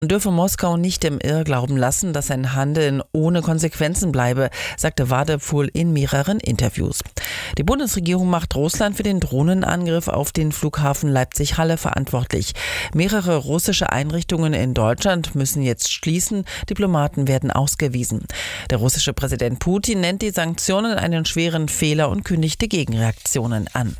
Dürfe Moskau nicht im Irrglauben lassen, dass sein Handeln ohne Konsequenzen bleibe, sagte Wadepfuhl in mehreren Interviews. Die Bundesregierung macht Russland für den Drohnenangriff auf den Flughafen Leipzig-Halle verantwortlich. Mehrere russische Einrichtungen in Deutschland müssen jetzt schließen, Diplomaten werden ausgewiesen. Der russische Präsident Putin nennt die Sanktionen einen schweren Fehler und kündigte Gegenreaktionen an.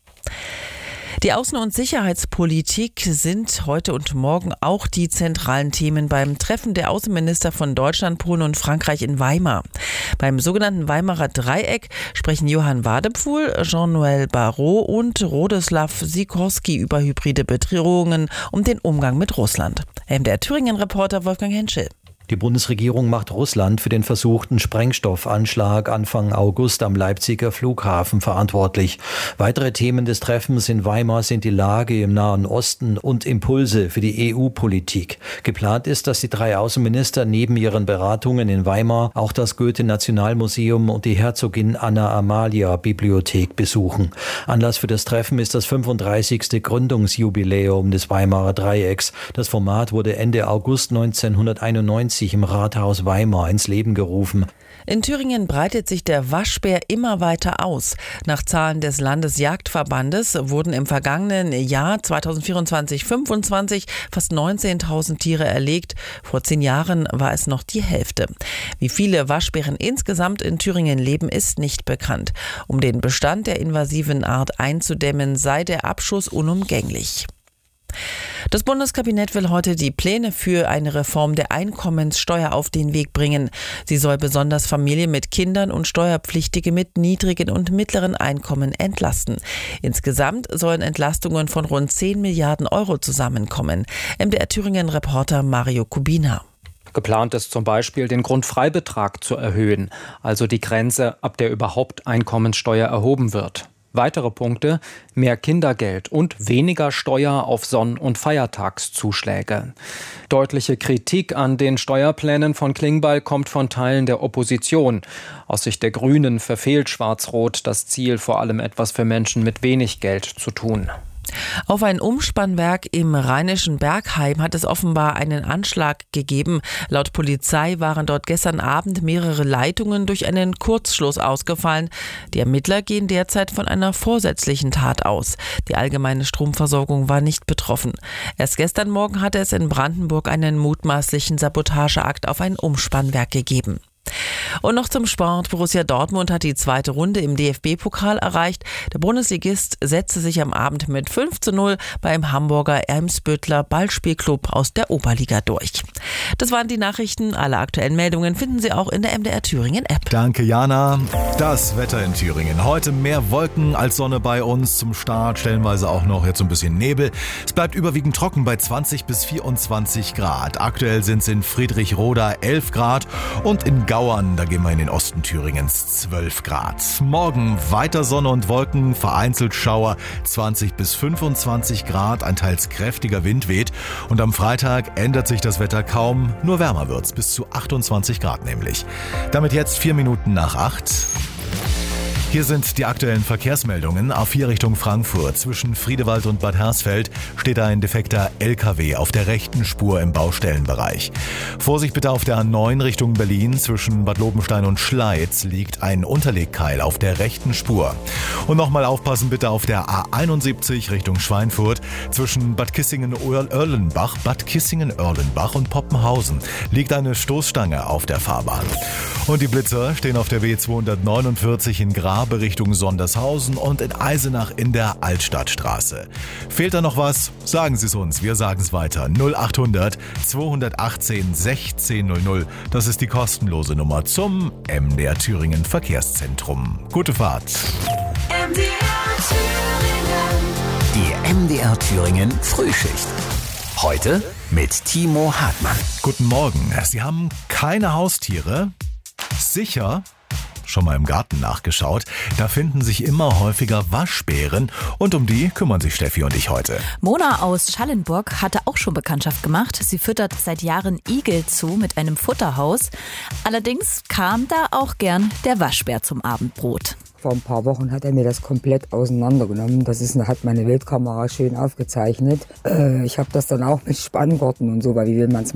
Die Außen- und Sicherheitspolitik sind heute und morgen auch die zentralen Themen beim Treffen der Außenminister von Deutschland, Polen und Frankreich in Weimar. Beim sogenannten Weimarer Dreieck sprechen Johann Wadepfuhl, Jean-Noël Barrot und Rodoslav Sikorski über hybride Bedrohungen und den Umgang mit Russland. MDR Thüringen-Reporter Wolfgang Henschel. Die Bundesregierung macht Russland für den versuchten Sprengstoffanschlag Anfang August am Leipziger Flughafen verantwortlich. Weitere Themen des Treffens in Weimar sind die Lage im Nahen Osten und Impulse für die EU-Politik. Geplant ist, dass die drei Außenminister neben ihren Beratungen in Weimar auch das Goethe-Nationalmuseum und die Herzogin Anna-Amalia-Bibliothek besuchen. Anlass für das Treffen ist das 35. Gründungsjubiläum des Weimarer Dreiecks. Das Format wurde Ende August 1991 im Rathaus Weimar ins Leben gerufen. In Thüringen breitet sich der Waschbär immer weiter aus. Nach Zahlen des Landesjagdverbandes wurden im vergangenen Jahr 2024/25 fast 19.000 Tiere erlegt. Vor 10 Jahren war es noch die Hälfte. Wie viele Waschbären insgesamt in Thüringen leben, ist nicht bekannt. Um den Bestand der invasiven Art einzudämmen, sei der Abschuss unumgänglich. Das Bundeskabinett will heute die Pläne für eine Reform der Einkommenssteuer auf den Weg bringen. Sie soll besonders Familien mit Kindern und Steuerpflichtige mit niedrigen und mittleren Einkommen entlasten. Insgesamt sollen Entlastungen von rund 10 Milliarden Euro zusammenkommen. MDR Thüringen-Reporter Mario Kubina. Geplant ist zum Beispiel, den Grundfreibetrag zu erhöhen, also die Grenze, ab der überhaupt Einkommenssteuer erhoben wird. Weitere Punkte: mehr Kindergeld und weniger Steuer auf Sonn- und Feiertagszuschläge. Deutliche Kritik an den Steuerplänen von Klingbeil kommt von Teilen der Opposition. Aus Sicht der Grünen verfehlt Schwarz-Rot das Ziel, vor allem etwas für Menschen mit wenig Geld zu tun. Auf ein Umspannwerk im rheinischen Bergheim hat es offenbar einen Anschlag gegeben. Laut Polizei waren dort gestern Abend mehrere Leitungen durch einen Kurzschluss ausgefallen. Die Ermittler gehen derzeit von einer vorsätzlichen Tat aus. Die allgemeine Stromversorgung war nicht betroffen. Erst gestern Morgen hatte es in Brandenburg einen mutmaßlichen Sabotageakt auf ein Umspannwerk gegeben. Und noch zum Sport. Borussia Dortmund hat die zweite Runde im DFB-Pokal erreicht. Der Bundesligist setzte sich am Abend mit 5:0 beim Hamburger Eimsbüttler Ballspielclub aus der Oberliga durch. Das waren die Nachrichten. Alle aktuellen Meldungen finden Sie auch in der MDR Thüringen App. Danke, Jana. Das Wetter in Thüringen. Heute mehr Wolken als Sonne bei uns. Zum Start stellenweise auch noch jetzt so ein bisschen Nebel. Es bleibt überwiegend trocken bei 20 bis 24 Grad. Aktuell sind es in Friedrichroda 11 Grad und in Gauern, da gehen wir in den Osten Thüringens, 12 Grad. Morgen weiter Sonne und Wolken, vereinzelt Schauer, 20 bis 25 Grad, ein teils kräftiger Wind weht. Und am Freitag ändert sich das Wetter kaum, nur wärmer wird's, bis zu 28 Grad nämlich. Damit jetzt 4 Minuten nach 8. Hier sind die aktuellen Verkehrsmeldungen. A4 Richtung Frankfurt. Zwischen Friedewald und Bad Hersfeld steht ein defekter LKW auf der rechten Spur im Baustellenbereich. Vorsicht bitte auf der A9 Richtung Berlin. Zwischen Bad Lobenstein und Schleiz liegt ein Unterlegkeil auf der rechten Spur. Und nochmal aufpassen bitte auf der A71 Richtung Schweinfurt. Zwischen Bad Kissingen-Erlenbach und Poppenhausen liegt eine Stoßstange auf der Fahrbahn. Und die Blitzer stehen auf der W249 in Grabe Richtung Sondershausen und in Eisenach in der Altstadtstraße. Fehlt da noch was? Sagen Sie es uns, wir sagen es weiter. 0800 218 1600. Das ist die kostenlose Nummer zum MDR Thüringen Verkehrszentrum. Gute Fahrt. Die MDR Thüringen Frühschicht. Heute mit Timo Hartmann. Guten Morgen. Sie haben keine Haustiere? Sicher? Schon mal im Garten nachgeschaut. Da finden sich immer häufiger Waschbären und um die kümmern sich Steffi und ich heute. Mona aus Schallenburg hatte auch schon Bekanntschaft gemacht. Sie füttert seit Jahren Igel zu mit einem Futterhaus. Allerdings kam da auch gern der Waschbär zum Abendbrot. Vor ein paar Wochen hat er mir das komplett auseinandergenommen. Hat meine Bildkamera schön aufgezeichnet. Ich habe das dann auch mit Spanngurten und so, weil wie will man es